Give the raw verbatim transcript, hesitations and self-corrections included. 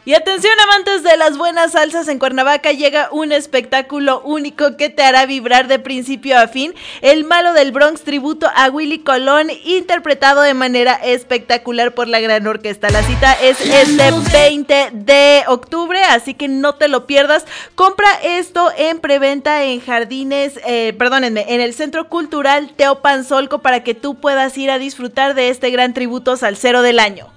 Y atención, amantes de las buenas salsas, en Cuernavaca llega un espectáculo único que te hará vibrar de principio a fin. El Malo del Bronx, tributo a Willy Colón, interpretado de manera espectacular por la gran orquesta. La cita es este veinte de octubre, así que no te lo pierdas. Compra esto en preventa en Jardines, eh, perdónenme, en el Centro Cultural Teopanzolco para que tú puedas ir a disfrutar de este gran tributo salsero del año.